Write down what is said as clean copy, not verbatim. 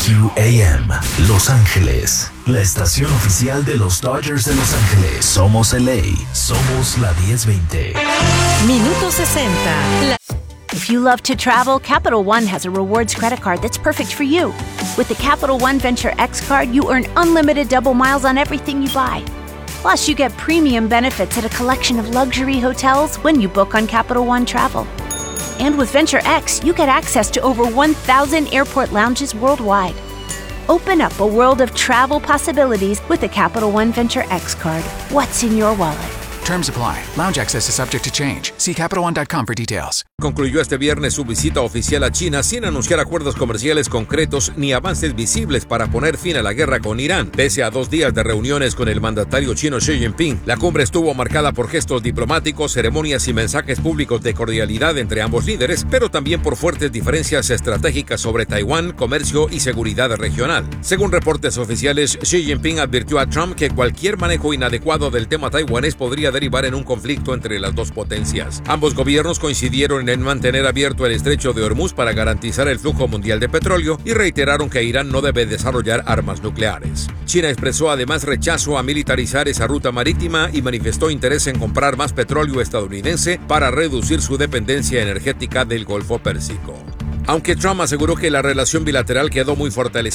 WQAM, Los Ángeles, la estación oficial de los Dodgers de Los Ángeles. Somos LA, somos la 1020. Minuto 60. If you love to travel, Capital One has a rewards credit card that's perfect for you. With the Capital One Venture X card, you earn unlimited double miles on everything you buy. Plus, you get premium benefits at a collection of luxury hotels when you book on Capital One Travel. And with Venture X, you get access to over 1,000 airport lounges worldwide. Open up a world of travel possibilities with the Capital One Venture X card. What's in your wallet? Terms apply. Lounge access is subject to change. See CapitalOne.com for details. Concluyó este viernes su visita oficial a China sin anunciar acuerdos comerciales concretos ni avances visibles para poner fin a la guerra con Irán. Pese a 2 días de reuniones con el mandatario chino Xi Jinping, la cumbre estuvo marcada por gestos diplomáticos, ceremonias y mensajes públicos de cordialidad entre ambos líderes, pero también por fuertes diferencias estratégicas sobre Taiwán, comercio y seguridad regional. Según reportes oficiales, Xi Jinping advirtió a Trump que cualquier manejo inadecuado del tema taiwanés podría derivar en un conflicto entre las dos potencias. Ambos gobiernos coincidieron en mantener abierto el estrecho de Hormuz para garantizar el flujo mundial de petróleo y reiteraron que Irán no debe desarrollar armas nucleares. China expresó además rechazo a militarizar esa ruta marítima y manifestó interés en comprar más petróleo estadounidense para reducir su dependencia energética del Golfo Pérsico. Aunque Trump aseguró que la relación bilateral quedó muy fortalecida,